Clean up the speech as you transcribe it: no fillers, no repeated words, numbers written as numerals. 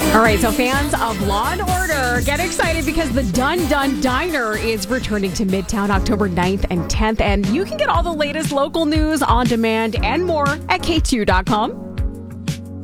All right, so fans of Law & Order, get excited because the Dun Dun Diner is returning to Midtown October 9th and 10th, and you can get all the latest local news on demand and more at k2.com.